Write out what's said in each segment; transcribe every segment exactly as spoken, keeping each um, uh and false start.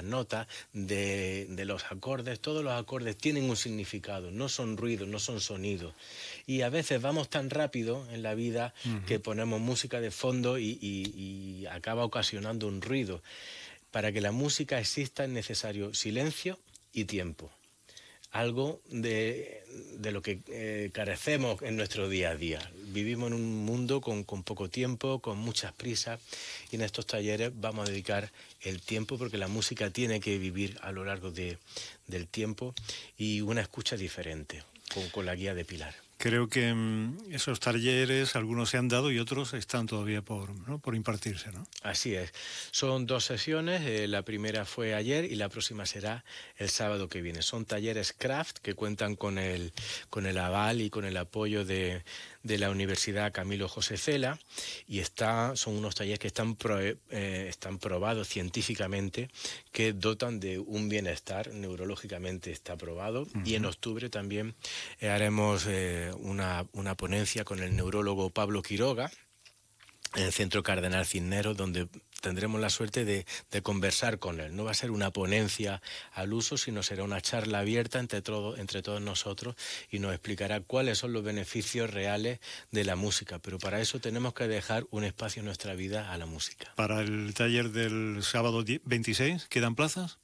notas, de, de los acordes. Todos los acordes tienen un significado, no son ruidos, no son sonidos. Y a veces vamos tan rápido en la vida uh-huh. que ponemos música de fondo y, y, y acaba ocasionando un ruido. Para que la música exista es necesario silencio y tiempo. Algo de, de lo que eh, carecemos en nuestro día a día. Vivimos en un mundo con, con poco tiempo, con muchas prisas, y en estos talleres vamos a dedicar el tiempo, porque la música tiene que vivir a lo largo de, del tiempo, y una escucha diferente, con, con la guía de Pilar. Creo que mmm, esos talleres, algunos se han dado y otros están todavía por, ¿no? por impartirse, ¿no? Así es. Son dos sesiones. Eh, la primera fue ayer y la próxima será el sábado que viene. Son talleres craft que cuentan con el, con el aval y con el apoyo de, de la Universidad Camilo José Cela, y está, son unos talleres que están, pro, eh, están probados científicamente, que dotan de un bienestar, neurológicamente está probado. Uh-huh. Y en octubre también eh, haremos eh, una, una ponencia con el neurólogo Pablo Quiroga en el Centro Cardenal Cisneros, donde tendremos la suerte de, de conversar con él. No va a ser una ponencia al uso, sino será una charla abierta entre, todo, entre todos nosotros, y nos explicará cuáles son los beneficios reales de la música. Pero para eso tenemos que dejar un espacio en nuestra vida a la música. Para el taller del sábado veintiséis, ¿quedan plazas?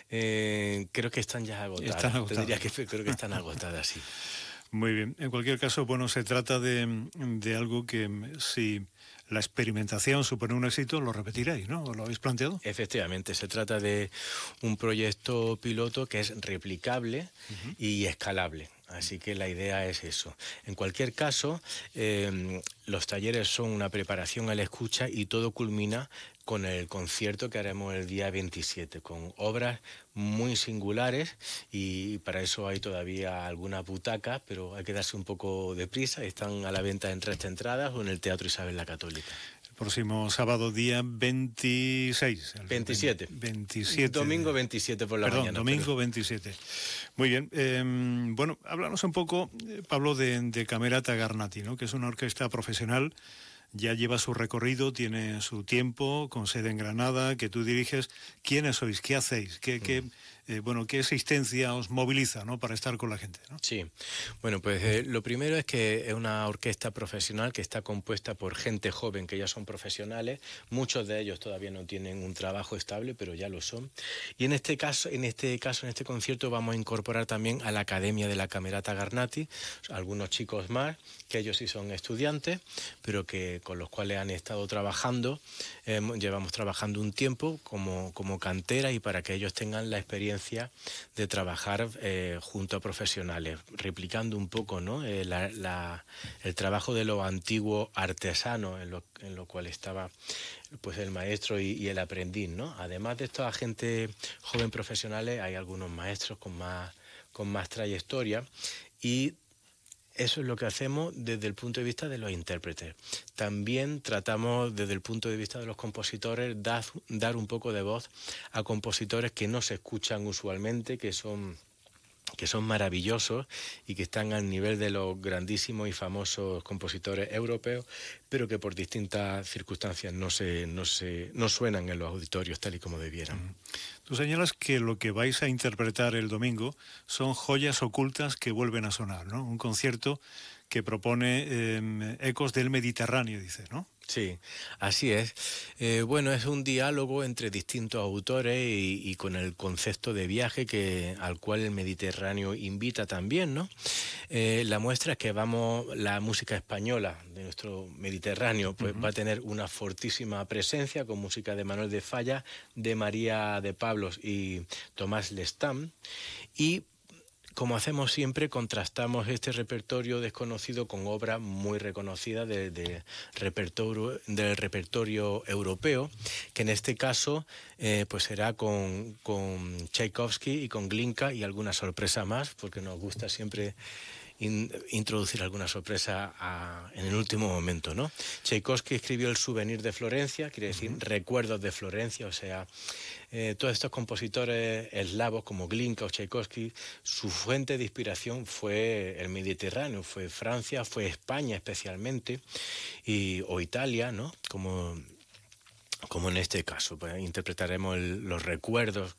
Eh, creo que están ya agotadas. Están agotadas. Te diría que creo que están agotadas, sí. Muy bien. En cualquier caso, bueno, se trata de, de algo que, si la experimentación supone un éxito, lo repetiréis, ¿no? ¿Lo habéis planteado? Efectivamente, se trata de un proyecto piloto que es replicable uh-huh. y escalable. Así que la idea es eso. En cualquier caso, eh, los talleres son una preparación a la escucha, y todo culmina con el concierto que haremos el día veintisiete, con obras muy singulares, y para eso hay todavía algunas butacas, pero hay que darse un poco de prisa. Están a la venta en Tres Entradas o en el Teatro Isabel la Católica. Próximo sábado, día veintiséis. veintisiete. veintisiete. Domingo veintisiete por la Perdón, mañana. domingo pero... veintisiete. Muy bien. Eh, bueno, háblanos un poco, Pablo, de, de Camerata Garnati, ¿no? Que es una orquesta profesional, ya lleva su recorrido, tiene su tiempo, con sede en Granada, que tú diriges. ¿Quiénes sois? ¿Qué hacéis? ¿Qué, mm. qué, eh, bueno, qué existencia os moviliza, ¿no? para estar con la gente, ¿no? Sí, bueno, pues eh, lo primero es que es una orquesta profesional que está compuesta por gente joven que ya son profesionales. Muchos de ellos todavía no tienen un trabajo estable, pero ya lo son. Y en este caso, en este caso, en este concierto, vamos a incorporar también a la Academia de la Camerata Garnati, algunos chicos más, que ellos sí son estudiantes, pero que con los cuales han estado trabajando, eh, llevamos trabajando un tiempo como, como cantera, y para que ellos tengan la experiencia de trabajar eh, junto a profesionales, replicando un poco, ¿no? eh, la, la, el trabajo de los antiguos artesanos, en lo, en lo cual estaba pues el maestro y, y el aprendiz, ¿no? Además de estos agentes joven profesionales, hay algunos maestros con más, con más trayectoria, y eso es lo que hacemos desde el punto de vista de los intérpretes. También tratamos desde el punto de vista de los compositores dar, dar un poco de voz a compositores que no se escuchan usualmente, que son, que son maravillosos y que están al nivel de los grandísimos y famosos compositores europeos, pero que por distintas circunstancias no, se, no, se, no suenan en los auditorios tal y como debieran. Tú señalas que lo que vais a interpretar el domingo son joyas ocultas que vuelven a sonar, ¿no? Un concierto que propone eh, ecos del Mediterráneo, dices, ¿no? Sí, así es. Eh, bueno, es un diálogo entre distintos autores y, y con el concepto de viaje que, al cual el Mediterráneo invita también, ¿no? Eh, la muestra es que vamos, la música española de nuestro Mediterráneo pues uh-huh. va a tener una fortísima presencia, con música de Manuel de Falla, de María de Pablos y Tomás Lestam, y como hacemos siempre, contrastamos este repertorio desconocido con obras muy reconocidas de, de repertorio, del repertorio europeo, que en este caso eh, pues será con, con Tchaikovsky y con Glinka, y alguna sorpresa más, porque nos gusta siempre In, introducir alguna sorpresa a, en el último momento, ¿no? Tchaikovsky escribió El souvenir de Florencia, quiere decir uh-huh. recuerdos de Florencia, o sea, eh, todos estos compositores eslavos como Glinka o Tchaikovsky, su fuente de inspiración fue el Mediterráneo, fue Francia, fue España especialmente, y, o Italia, ¿no? Como... como en este caso, pues interpretaremos el, los recuerdos